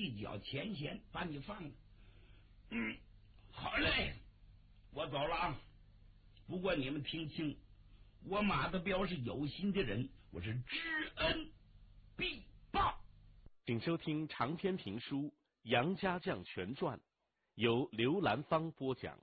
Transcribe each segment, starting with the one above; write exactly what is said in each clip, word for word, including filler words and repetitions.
一脚前嫌，把你放了。嗯，好嘞，我走了啊。不过你们听清，我马德彪是有心的人，我是知恩必报。 请收听长篇评书《杨家将全传》，由刘兰芳播讲。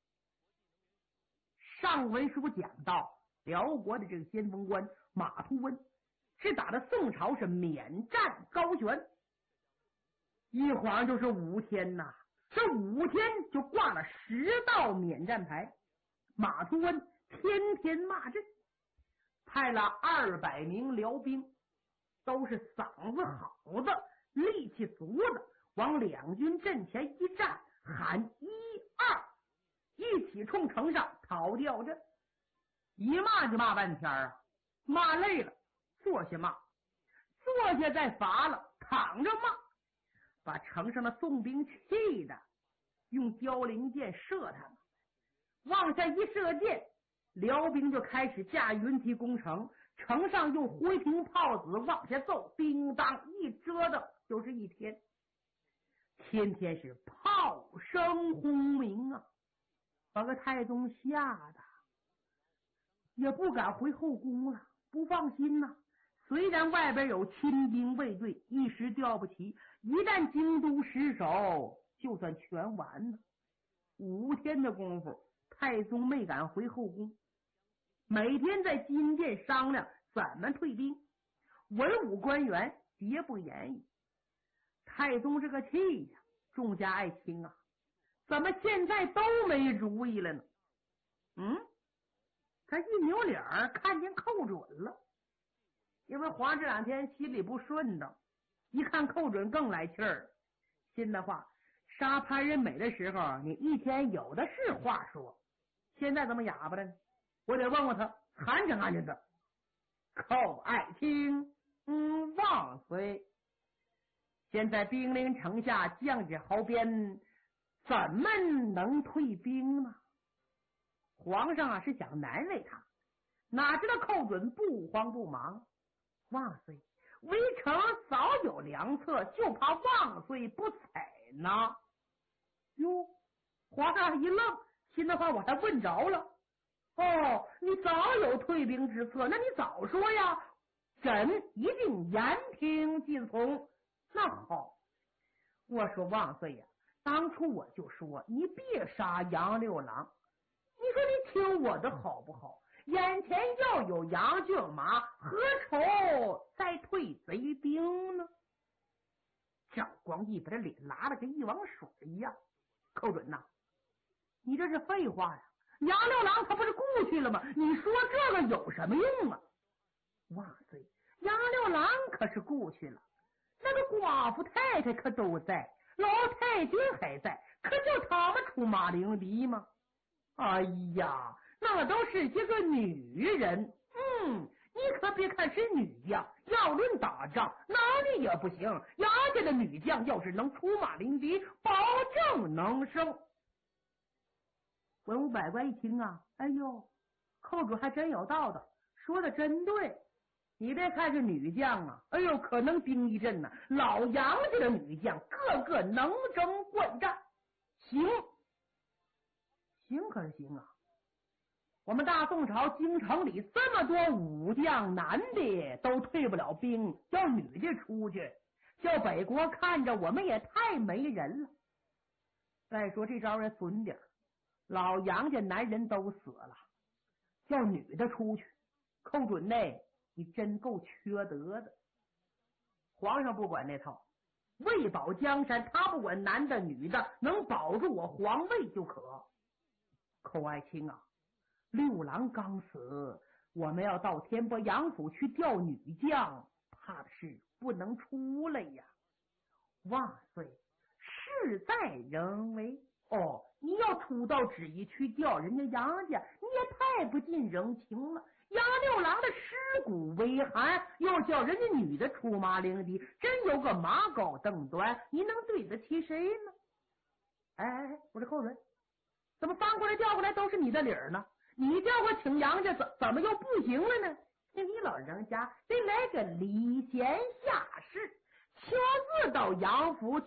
上文书讲到，辽国的这个先锋官马图温是打的宋朝是免战高悬，一晃就是五天呐，这五天就挂了十道免战牌。马图温天天骂阵，派了二百名辽兵，都是嗓子好的、力气足的，往两军阵前一站，喊一二，一起冲城上讨吊阵。一骂就骂半天啊，骂累了坐下骂，坐下再乏了躺着骂，把城上的宋兵气的用凋零箭射他们，往下一射箭，辽兵就开始架云梯攻城，城上用灰瓶炮子往下揍，叮当一折腾就是一天，天天是炮声轰鸣啊，把个太宗吓得也不敢回后宫了，不放心呐、啊。虽然外边有亲兵卫队，一时调不齐，一旦京都失守，就算全完了。五天的功夫，太宗没敢回后宫，每天在金殿商量怎么退兵。文武官员皆不言语。太宗这个气呀，众家爱卿啊，怎么现在都没主意了呢？嗯，他一扭脸看见寇准了，因为皇这两天心里不顺当，一看寇准更来气儿，心的话，杀潘仁美的时候你一天有的是话说，现在怎么哑巴了呢？我得问问他，寒碜寒碜他。寇爱卿嗯万岁，现在兵临城下，将至壕边，怎么能退兵呢？皇上啊是想难为他，哪知道寇准不慌不忙。万岁，围城早有良策，就怕万岁不采呢。哟，皇上一愣，心的话我还问着了。哦，你早有退兵之策，那你早说呀，朕一定言听计从。那好，我说万岁呀，当初我就说你别杀杨六郎，你说你听我的好不好？眼前要有杨骏马，何愁再退贼兵呢？赵光义把这脸拉了跟一汪水一样。寇准呐，你这是废话呀！杨六郎他不是故去了吗？你说这个有什么用啊？万岁，杨六郎可是故去了，那个寡妇太太可都在，老太君还在，可就他们出马领敌吗？哎呀，那都是些个女人。嗯，你可别看是女将，要论打仗哪里也不行。杨家的女将要是能出马领敌，保证能胜。文武百官一听啊，哎呦，寇主还真有道道，说的真对。你别看是女将啊，哎呦，可能兵一阵呢、啊。老杨家的女将个个能征惯战，行。行可是行啊，我们大宋朝京城里这么多武将，男的都退不了兵，叫女的出去，叫北国看着我们也太没人了。再说这招也损点，老杨家男人都死了，叫女的出去，寇准内你真够缺德的。皇上不管那套，为保江山，他不管男的女的，能保住我皇位就可。寇爱卿啊，六郎刚死，我们要到天波杨府去调女将，怕的是不能出来呀。万岁，事在人为。哦，你要出到旨意去调人家杨家，你也太不近人情了。杨六郎的尸骨为寒，又叫人家女的出马领敌，真有个马高凳短，你能对得起谁呢？哎哎哎，我这寇准怎么翻过来调过来都是你的理儿呢？你调过请杨家怎怎么又不行了呢？你老人家得来个礼贤下士，亲自到杨府